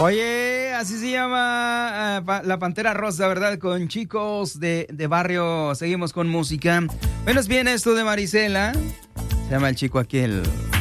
Oye, así se llama La Pantera Rosa, ¿verdad? Con Chicos de Barrio. Seguimos con música. Menos bien esto de Marisela. Se llama El Chico Aquel.